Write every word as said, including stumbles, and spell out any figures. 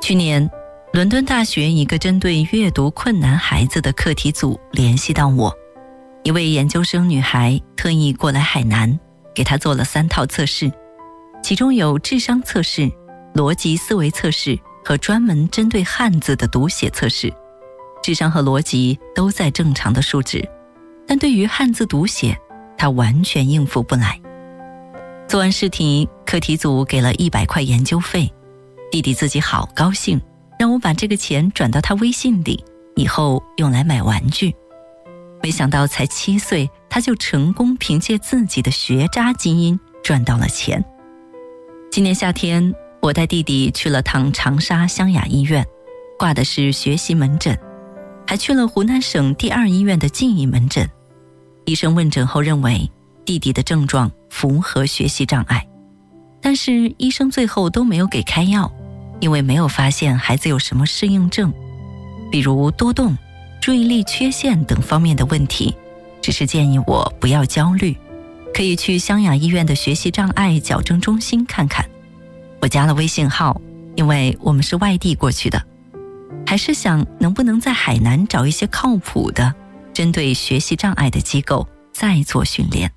去年，伦敦大学一个针对阅读困难孩子的课题组联系到我，一位研究生女孩特意过来海南，给她做了三套测试，其中有智商测试、逻辑思维测试和专门针对汉字的读写测试。智商和逻辑都在正常的数值，但对于汉字读写，她完全应付不来。做完试题，课题组给了一百块研究费，弟弟自己好高兴，让我把这个钱转到他微信里，以后用来买玩具。没想到才七岁，他就成功凭借自己的学渣基因赚到了钱。今年夏天，我带弟弟去了趟长沙湘雅医院，挂的是学习门诊，还去了湖南省第二医院的记忆门诊。医生问诊后认为弟弟的症状符合学习障碍，但是医生最后都没有给开药，因为没有发现孩子有什么适应症，比如多动、注意力缺陷等方面的问题，只是建议我不要焦虑，可以去湘雅医院的学习障碍矫正中心看看。我加了微信号，因为我们是外地过去的，还是想能不能在海南找一些靠谱的针对学习障碍的机构再做训练。